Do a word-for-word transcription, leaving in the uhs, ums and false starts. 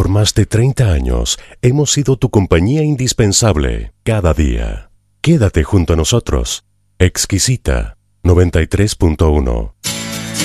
Por más de treinta años hemos sido tu compañía indispensable cada día. Quédate junto a nosotros. Exquisita noventa y tres punto uno.